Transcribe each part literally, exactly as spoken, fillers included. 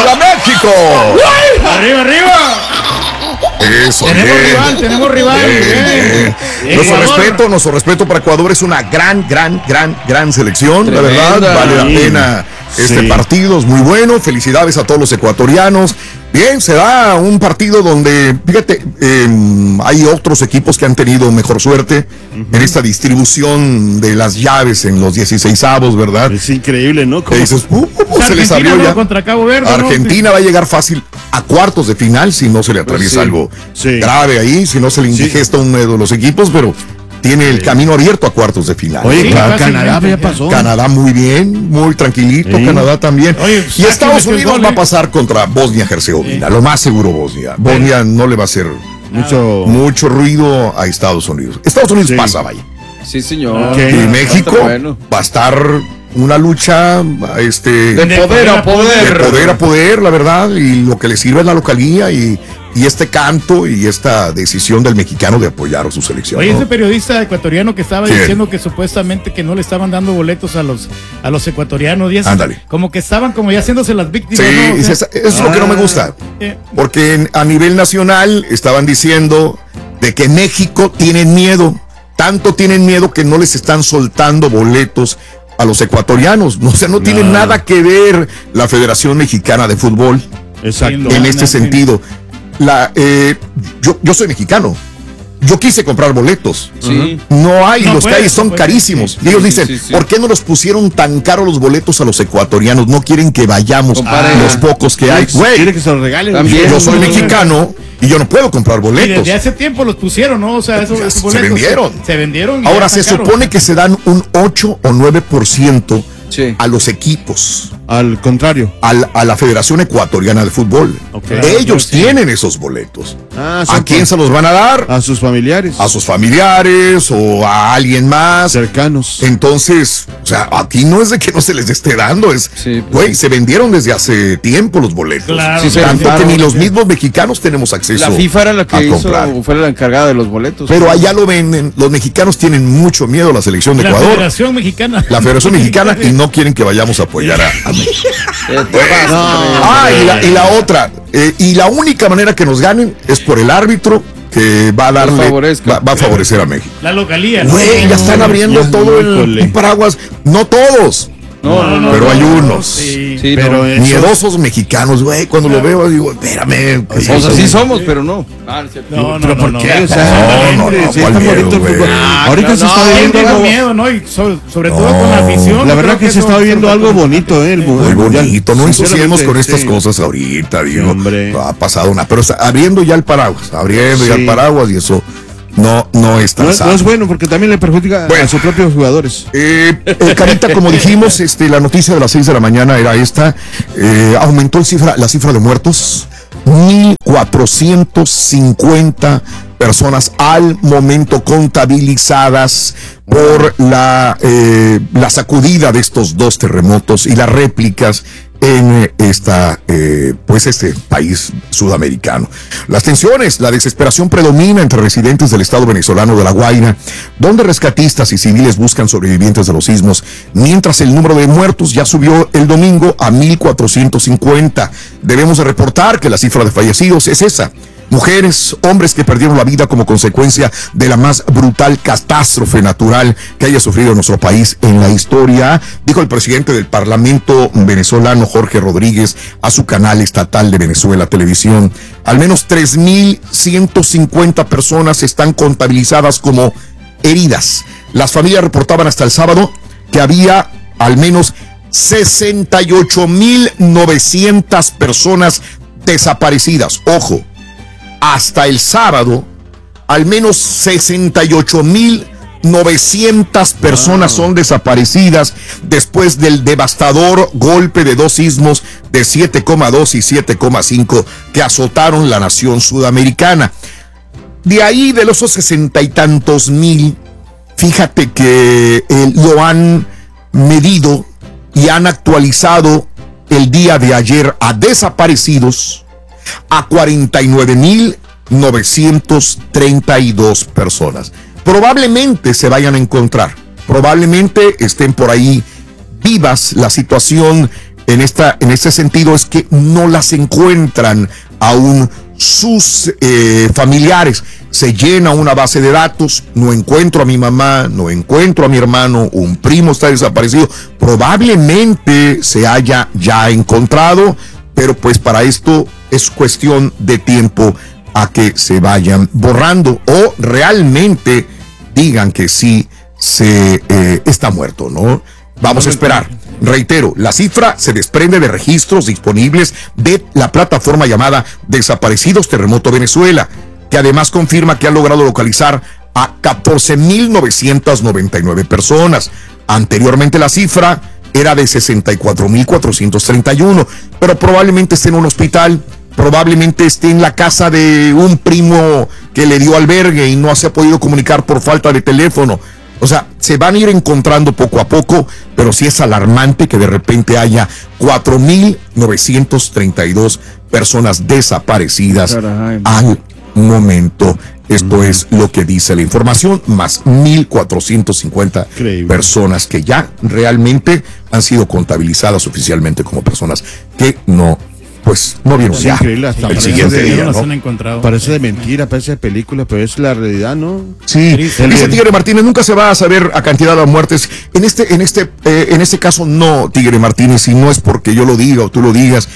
¡Arriba México! ¡Arriba, arriba! Eso, tenemos bien. rival, tenemos rival. Bien, bien. Bien. Nuestro respeto, nuestro respeto para Ecuador. Es una gran, gran, gran, gran selección. Tremenda. La verdad, vale la pena este sí. partido. Es muy bueno. Felicidades a todos los ecuatorianos. Bien, se da un partido donde, fíjate, eh, hay otros equipos que han tenido mejor suerte uh-huh. en esta distribución de las llaves en los dieciseisavos, ¿verdad? Es increíble, ¿no? ¿Cómo? Dices, uh, uh, se les abrió ya. Contra Cabo Verde, Argentina ¿no? va a llegar fácil a cuartos de final si no se le atraviesa pues sí. algo sí. grave ahí, si no se le indigesta sí. uno de los equipos, pero tiene el camino abierto a cuartos de final. Oye, sí, claro, Canadá ya pasó. Canadá muy bien, muy tranquilito, sí. Canadá también. Oye, y Estados Unidos va a pasar contra Bosnia-Herzegovina, sí. lo más seguro Bosnia. Bosnia sí. no le va a hacer mucho, mucho ruido a Estados Unidos. Estados Unidos sí. pasa, vaya. Sí, señor. Okay. Y México bueno. va a estar una lucha este, de, de poder a poder. De poder a poder, la verdad, y lo que le sirve es la localía y Y este canto y esta decisión del mexicano de apoyar a su selección. Oye, ¿no? ese periodista ecuatoriano que estaba ¿Quién? diciendo que supuestamente que no le estaban dando boletos a los a los ecuatorianos. Y Ándale. Como que estaban como ya haciéndose las víctimas. Sí, ¿no? O sea, eso es ah, lo que no me gusta. Eh, porque a nivel nacional estaban diciendo de que México tienen miedo. Tanto tienen miedo que no les están soltando boletos a los ecuatorianos. O sea, no, no. tiene nada que ver la Federación Mexicana de Fútbol. Exacto. En este sentido. La, eh, yo, yo soy mexicano. Yo quise comprar boletos. Sí. No hay, no los puede, que hay son no puede. carísimos. Sí, y ellos sí, dicen, sí, sí. ¿por qué no los pusieron tan caros los boletos a los ecuatorianos? No quieren que vayamos a los pocos que hay. Güey, quiere que se los regalen. También. Yo soy mexicano y yo no puedo comprar boletos. Y desde hace tiempo los pusieron, ¿no? O sea, esos, esos boletos se vendieron. Se, se vendieron. Ahora se supone que se dan un ocho o nueve por ciento sí. a los equipos. Al contrario. Al, a la Federación Ecuatoriana de Fútbol. Okay. Ellos sí. tienen esos boletos. Ah, ¿A quién se los van a dar? A sus familiares. A sus familiares o a alguien más. Cercanos. Entonces, o sea, aquí no es de que no se les esté dando. Es, güey, sí, pues, se vendieron desde hace tiempo los boletos. Claro, sí, tanto claro, que ni los sí. mismos mexicanos tenemos acceso. La FIFA era la que a hizo, comprar. fue la encargada de los boletos. Pero allá lo venden. Los mexicanos tienen mucho miedo a la selección de la Ecuador. La Federación Mexicana. La Federación Mexicana y no quieren que vayamos a apoyar a, a México. Eh, no, ah, y la, y la otra, eh, y la única manera que nos ganen es por el árbitro que va a darle, va, va a favorecer a México. La localía. Güey, ¿no? Ya están abriendo ya, todo el, el paraguas. No todos. No, no, no. Pero no, hay no, unos. Sí, sí, pero no. Miedosos mexicanos, güey. Cuando claro. lo veo, digo, espérame. Pues o sea, sí somos, pero no. Ah, no, no, pero no, ¿por no, qué? no, o sea, no, no, no, sí está bonito el fútbol. Ah, ahorita no, se no, está viviendo algo algo miedo, ¿no? Y sobre, sobre no, todo con la afición. La verdad que, que se está viviendo algo bonito, eh, el muy bonito. No ensuciemos con estas sí. cosas ahorita, digo. Hombre. Ha pasado una, pero está abriendo ya el paraguas, abriendo sí. ya el paraguas y eso. No, no es tan no, sano. No es bueno porque también le perjudica bueno, a sus propios jugadores. Eh, eh, Carita, como dijimos, este, la noticia de las seis de la mañana era esta. Eh, aumentó el cifra, la cifra de muertos. mil cuatrocientos cincuenta personas al momento contabilizadas por la, eh, la sacudida de estos dos terremotos y las réplicas en esta, eh, pues este país sudamericano. Las tensiones, la desesperación predomina entre residentes del estado venezolano de La Guaira, donde rescatistas y civiles buscan sobrevivientes de los sismos, mientras el número de muertos ya subió el domingo a mil cuatrocientos cincuenta. Debemos de reportar que la cifra de fallecidos es esa. Mujeres, hombres que perdieron la vida como consecuencia de la más brutal catástrofe natural que haya sufrido nuestro país en la historia, dijo el presidente del Parlamento venezolano, Jorge Rodríguez, a su canal estatal de Venezuela Televisión. Al menos tres mil ciento cincuenta personas están contabilizadas como heridas. Las familias reportaban hasta el sábado que había al menos sesenta y ocho mil novecientas personas desaparecidas. Ojo. Hasta el sábado, al menos sesenta y ocho mil novecientas personas wow. son desaparecidas después del devastador golpe de dos sismos de siete coma dos y siete coma cinco que azotaron la nación sudamericana. De ahí, de los sesenta y tantos mil, fíjate que eh, lo han medido y han actualizado el día de ayer a desaparecidos a cuarenta y nueve mil novecientos treinta y dos personas. Probablemente se vayan a encontrar, probablemente estén por ahí vivas. La situación en, esta, en este sentido es que no las encuentran aún sus eh, familiares. Se llena una base de datos, no encuentro a mi mamá, no encuentro a mi hermano, un primo está desaparecido. Probablemente se haya ya encontrado, pero pues para esto es cuestión de tiempo a que se vayan borrando o realmente digan que sí se eh, está muerto, ¿no? Vamos a esperar. Reitero, la cifra se desprende de registros disponibles de la plataforma llamada Desaparecidos Terremoto Venezuela, que además confirma que ha logrado localizar a catorce mil novecientas noventa y nueve personas. Anteriormente la cifra era de sesenta y cuatro mil cuatrocientos treinta y uno, pero probablemente esté en un hospital, probablemente esté en la casa de un primo que le dio albergue y no se ha podido comunicar por falta de teléfono. O sea, se van a ir encontrando poco a poco, pero sí es alarmante que de repente haya cuatro mil novecientos treinta y dos personas desaparecidas Caray, al momento. Esto mm. es lo que dice la información, más mil cuatrocientos cincuenta Increíble. Personas que ya realmente han sido contabilizadas oficialmente como personas que no pues no vieron ya increíble, hasta el siguiente día, ¿no? Han encontrado. Parece de mentira, parece de película, pero es la realidad, ¿no? Sí, dice Tigre Martínez, nunca se va a saber a cantidad de muertes. En este, en este, eh, en este caso no, Tigre Martínez, y no es porque yo lo diga o tú lo digas,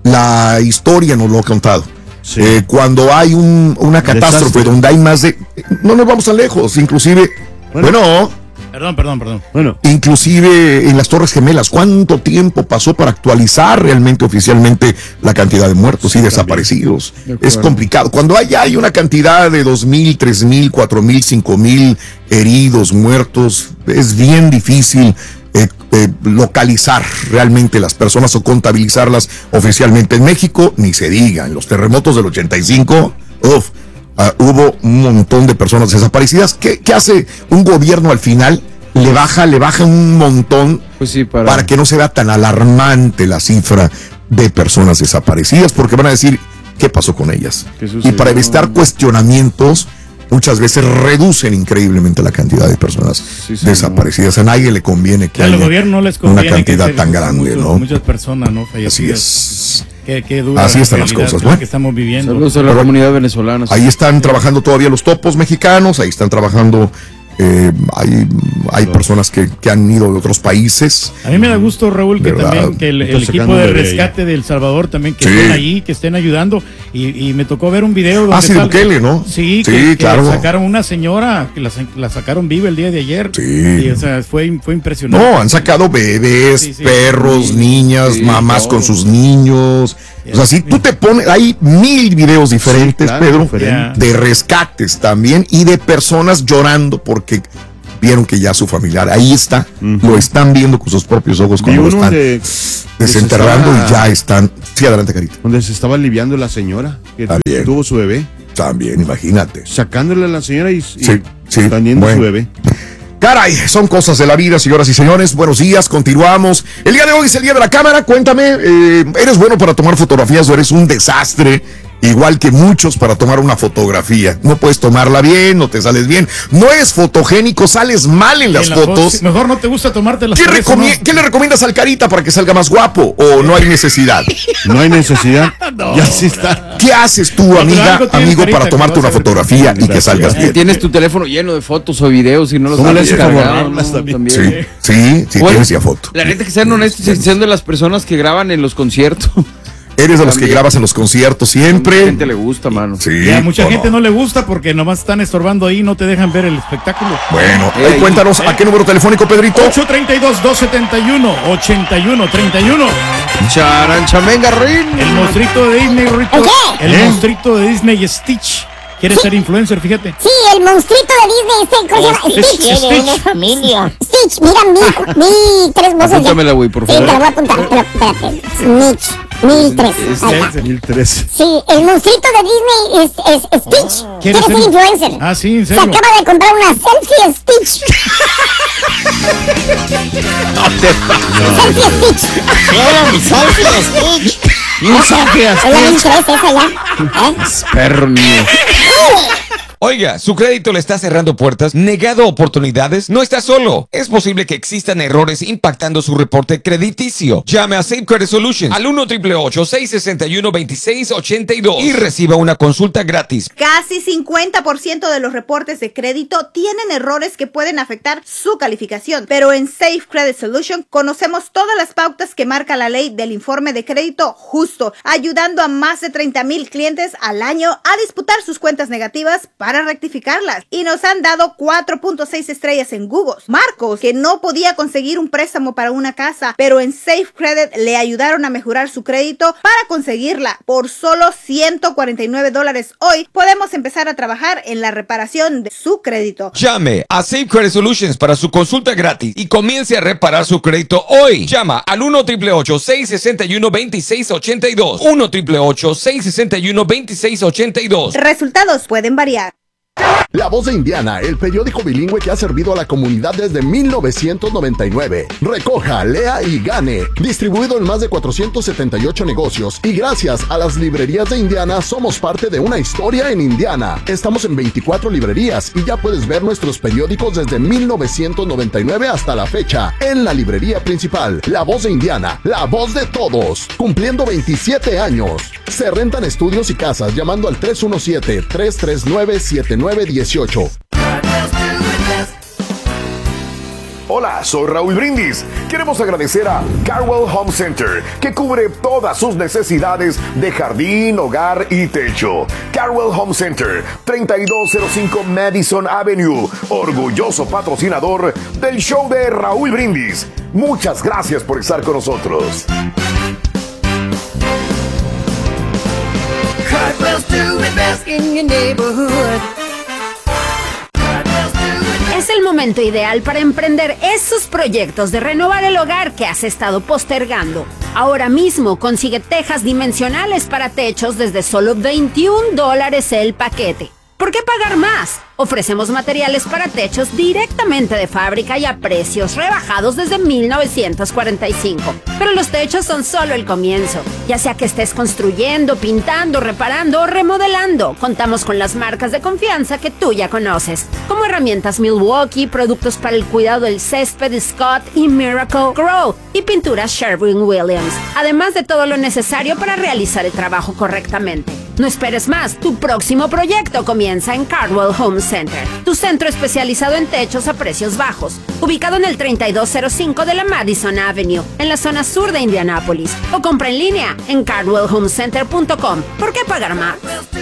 la historia nos lo ha contado. Sí. Eh, cuando hay un, una catástrofe Desastre. donde hay más de, no nos vamos tan lejos, inclusive, bueno, bueno Perdón, perdón, perdón. Bueno, inclusive en las Torres Gemelas, ¿cuánto tiempo pasó para actualizar realmente oficialmente la cantidad de muertos sí, y desaparecidos? De es complicado. Cuando hay, hay una cantidad de dos mil, tres mil, cuatro mil, cinco mil heridos, muertos, es bien difícil eh, eh, localizar realmente las personas o contabilizarlas oficialmente. En México, ni se diga, en los terremotos del ochenta y cinco, uff. Uh, hubo un montón de personas desaparecidas. ¿Qué, qué hace un gobierno al final? Le baja, le baja un montón pues sí, para... para que no se vea tan alarmante la cifra de personas desaparecidas, porque van a decir, ¿qué pasó con ellas? Y para evitar cuestionamientos, muchas veces reducen increíblemente la cantidad de personas sí, sí, desaparecidas. No. A nadie le conviene que haya no les conviene una cantidad que tan grande, muchos, ¿no? Muchas personas, ¿no? Fallecidas. Así es. Qué, qué dura Así están las cosas, ¿no? Que estamos viviendo. Saludos a la comunidad venezolana. Ahí están trabajando todavía los topos mexicanos, ahí están trabajando, eh, hay, hay personas que, que han ido de otros países. A mí me da gusto, Raúl, que ¿verdad? También que el, el equipo de rescate de El Salvador también que sí. estén ahí, que estén ayudando. Y, y me tocó ver un video donde ah, sí, sal... Bukele, ¿no? Sí, sí que, claro. que sacaron una señora, que la, la sacaron viva el día de ayer. Sí. Y, o sea, fue, fue impresionante. No, han sacado bebés, sí, sí, perros, sí, niñas, sí, mamás todo. Con sus niños. Yeah. O sea, si tú te pones, hay mil videos diferentes, sí, claro, Pedro, diferente. de rescates también y de personas llorando porque vieron que ya su familiar, ahí está, uh-huh. lo están viendo con sus propios ojos cuando lo están de, desenterrando estaba, y ya están. Sí, adelante, Carita. Donde se estaba aliviando la señora que también. tuvo su bebé. También, imagínate. Sacándole a la señora y, y sí, sí, teniendo bueno. su bebé. Caray, son cosas de la vida, señoras y señores. Buenos días, continuamos. El día de hoy es el día de la cámara. Cuéntame, eh, ¿eres bueno para tomar fotografías o eres un desastre? Igual que muchos para tomar una fotografía. No puedes tomarla bien, no te sales bien. No es fotogénico, sales mal en las en la fotos. Foto, mejor no te gusta tomarte las ¿Qué, fotos. ¿no? ¿Qué le recomiendas al Carita para que salga más guapo? ¿O no hay necesidad? No hay necesidad. no, ya sí está. ¿Qué haces tú, amiga, amigo, Carita, para tomarte una fotografía y que salgas bien? Tienes tu teléfono lleno de fotos o videos y no los has descargado. No, también. Sí, sí, sí, bueno, tienes ya foto. La gente que sean honestos y siendo de las personas que graban en los conciertos. Eres de los también. Que grabas en los conciertos siempre. A mucha gente le gusta, mano. Sí, y a mucha gente no? no le gusta porque nomás están estorbando ahí y no te dejan ver el espectáculo. Bueno, eh, ahí, cuéntanos, eh. ¿a qué número telefónico, Pedrito? ocho tres dos, dos siete uno, ocho uno tres uno. Charanchamenga Rin. El monstruito de Disney, Rito. El ¿Eh? monstruito de Disney, Stitch. ¿Quieres sí. ser influencer? Fíjate. Sí, el monstruito de Disney, este, ¿cómo se llama? Stitch. Stitch. Stitch. Stitch. Familia. Stitch, mira, mi, mi tres voces. Apúntamela, güey, por favor. Sí, te la voy a apuntar, pero espérate. Snitch. Mil tres. Mil tres. Sí, el monstruito de Disney es, es Stitch. Oh. ¿Quieres ser influencer? Ah, sí, en serio. Se acaba de comprar una selfie Stitch. No te pases. Selfie Stitch. Quiero mi selfie Stitch. Un selfie Stitch. Es la mil tres esa ya. ¿Eh? Perro mío. Oiga, ¿su crédito le está cerrando puertas, negado oportunidades? No está solo. Es posible que existan errores impactando su reporte crediticio. Llame a Safe Credit Solutions al uno ocho ocho ocho, seis seis uno, dos seis ocho dos y reciba una consulta gratis. Casi cincuenta por ciento de los reportes de crédito tienen errores que pueden afectar su calificación, pero en Safe Credit Solutions conocemos todas las pautas que marca la ley del informe de crédito justo, ayudando a más de treinta mil clientes al año a disputar sus cuentas negativas para rectificarlas, y nos han dado cuatro punto seis estrellas en Google. Marcos, que no podía conseguir un préstamo para una casa, pero en Safe Credit le ayudaron a mejorar su crédito para conseguirla. Por solo ciento cuarenta y nueve dólares hoy podemos empezar a trabajar en la reparación de su crédito. Llame a Safe Credit Solutions para su consulta gratis y comience a reparar su crédito hoy. Llama al uno ocho ocho ocho, seis seis uno, dos seis ocho dos. uno ocho ocho ocho, seis seis uno, dos seis ocho dos. Resultados pueden variar. La Voz de Indiana, el periódico bilingüe que ha servido a la comunidad desde mil novecientos noventa y nueve. Recoja, lea y gane. Distribuido en más de cuatrocientos setenta y ocho negocios. Y gracias a las librerías de Indiana, somos parte de una historia en Indiana. Estamos en veinticuatro librerías y ya puedes ver nuestros periódicos desde mil novecientos noventa y nueve hasta la fecha. En la librería principal, La Voz de Indiana, la voz de todos. Cumpliendo veintisiete años. Se rentan estudios y casas llamando al tres uno siete, tres tres nueve, siete nueve uno ocho. Hola, soy Raúl Brindis. Queremos agradecer a Carwell Home Center, que cubre todas sus necesidades de jardín, hogar y techo. Carwell Home Center, treinta y dos cero cinco Madison Avenue, orgulloso patrocinador del show de Raúl Brindis. Muchas gracias por estar con nosotros. Cartwell's doing best in your neighborhood. Es el momento ideal para emprender esos proyectos de renovar el hogar que has estado postergando. Ahora mismo consigue tejas dimensionales para techos desde solo veintiún dólares el paquete. ¿Por qué pagar más? Ofrecemos materiales para techos directamente de fábrica y a precios rebajados desde mil novecientos cuarenta y cinco. Pero los techos son solo el comienzo. Ya sea que estés construyendo, pintando, reparando o remodelando, contamos con las marcas de confianza que tú ya conoces, como herramientas Milwaukee, productos para el cuidado del césped Scott y Miracle Grow, y pinturas Sherwin-Williams, además de todo lo necesario para realizar el trabajo correctamente. No esperes más, tu próximo proyecto comienza en Cartwell Home Center, tu centro especializado en techos a precios bajos, ubicado en el treinta y dos cero cinco de la Madison Avenue, en la zona sur de Indianápolis, o compra en línea en cartwell home center punto com. ¿Por qué pagar más?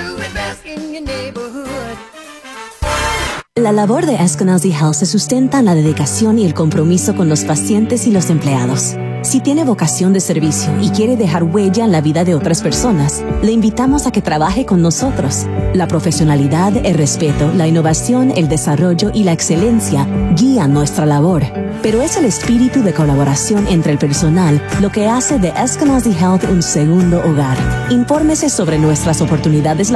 La labor de Eskenazi Health se sustenta en la dedicación y el compromiso con los pacientes y los empleados. Si tiene vocación de servicio y quiere dejar huella en la vida de otras personas, le invitamos a que trabaje con nosotros. La profesionalidad, el respeto, la innovación, el desarrollo y la excelencia guían nuestra labor. Pero es el espíritu de colaboración entre el personal lo que hace de Eskenazi Health un segundo hogar. Infórmese sobre nuestras oportunidades laborales